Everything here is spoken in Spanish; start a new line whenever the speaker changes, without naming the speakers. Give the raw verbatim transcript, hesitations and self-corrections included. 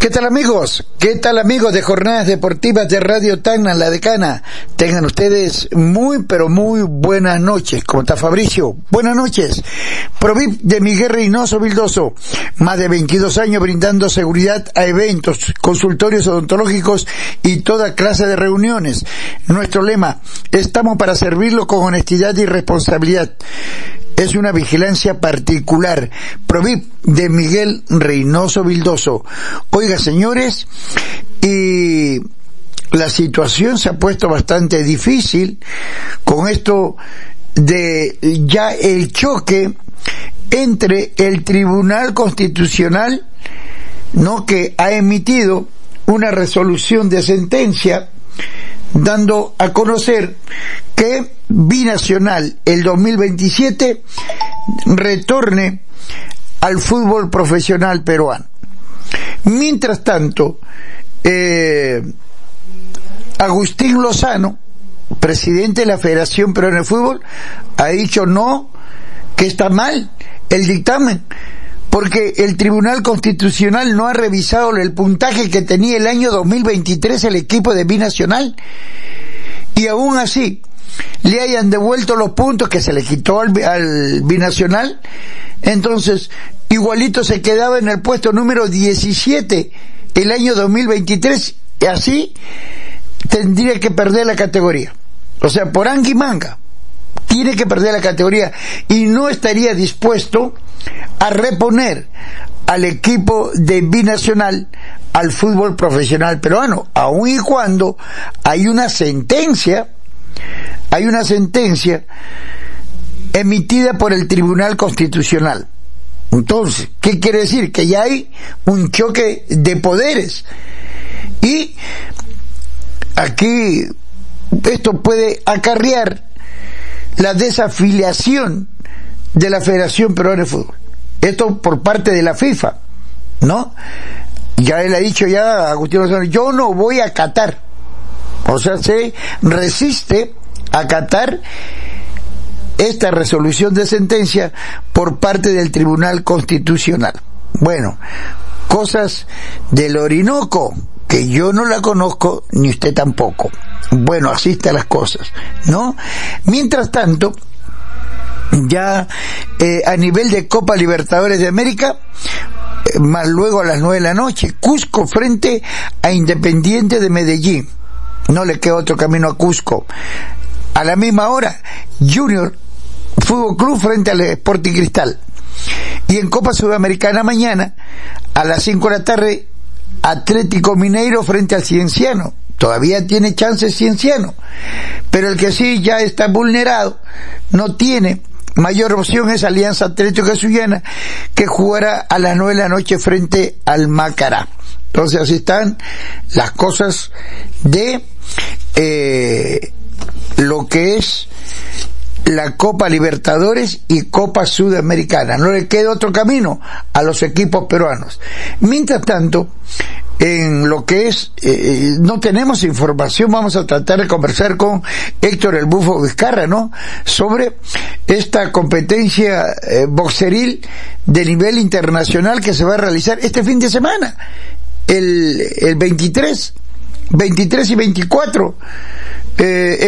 ¿Qué tal amigos? ¿Qué tal amigos de Jornadas Deportivas de Radio Tacna, La Decana? Tengan ustedes muy pero muy buenas noches. ¿Cómo está Fabricio? Buenas noches. Provip de Miguel Reynoso Vildoso. Más de veintidós años brindando seguridad a eventos, consultorios odontológicos y toda clase de reuniones. Nuestro lema, estamos para servirlo con honestidad y responsabilidad. Es una vigilancia particular. Provip de Miguel Reynoso Vildoso. Oiga, señores, y la situación se ha puesto bastante difícil con esto de ya el choque entre el Tribunal Constitucional, ¿no?, que ha emitido una resolución de sentencia dando a conocer que Binacional el dos mil veintisiete retorne al fútbol profesional peruano. Mientras tanto, eh, Agustín Lozano, presidente de la Federación Peruana de Fútbol, ha dicho no, que está mal el dictamen, porque el Tribunal Constitucional no ha revisado el puntaje que tenía el año dos mil veintitrés el equipo de Binacional, y aún así le hayan devuelto los puntos que se le quitó al, al Binacional. Entonces igualito se quedaba en el puesto número diecisiete el año dos mil veintitrés, y así tendría que perder la categoría. O sea, por anga y manga tiene que perder la categoría, y no estaría dispuesto a reponer al equipo de Binacional al fútbol profesional peruano, aun y cuando hay una sentencia, hay una sentencia emitida por el Tribunal Constitucional. Entonces, ¿qué quiere decir? Que ya hay un choque de poderes, y aquí esto puede acarrear la desafiliación de la Federación Peruana de Fútbol. Esto por parte de la FIFA, ¿no? Ya él ha dicho ya, Agustín Lozano, yo no voy a acatar. O sea, se resiste a acatar esta resolución de sentencia por parte del Tribunal Constitucional. Bueno, cosas del Orinoco, que yo no la conozco, ni usted tampoco. Bueno, así están las cosas, ¿no? Mientras tanto, ya eh, a nivel de Copa Libertadores de América, eh, más luego a las nueve de la noche, Cusco frente a Independiente de Medellín. No le queda otro camino a Cusco. A la misma hora, Junior Fútbol Club frente al Sporting Cristal. Y en Copa Sudamericana mañana, a las cinco de la tarde, Atlético Mineiro frente al Cienciano. Todavía tiene chances Cienciano, pero el que sí ya está vulnerado, no tiene mayor opción, es Alianza Atlética Zuliana, que jugará a las nueve de la noche frente al Macará. Entonces así están las cosas de eh, lo que es la Copa Libertadores y Copa Sudamericana. No le queda otro camino a los equipos peruanos. Mientras tanto, en lo que es, eh, no tenemos información, vamos a tratar de conversar con Héctor el Bufo Vizcarra, ¿no?, sobre esta competencia eh, boxeril de nivel internacional que se va a realizar este fin de semana, el, el veintitrés, veintitrés y veinticuatro, eh,